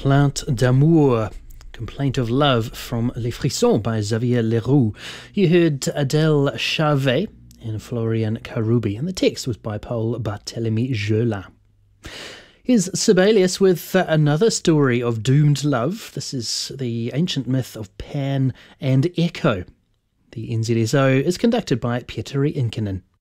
Plainte d'amour, Complaint of Love from Les Frissons by Xavier Leroux. You heard Adèle Charvet and Florian Karoubi, and the text was by Paul Barthélemy Gerlin. Here's Sibelius with another story of doomed love. This is the ancient myth of Pan and Echo. The NZSO is conducted by Pietari Inkinen.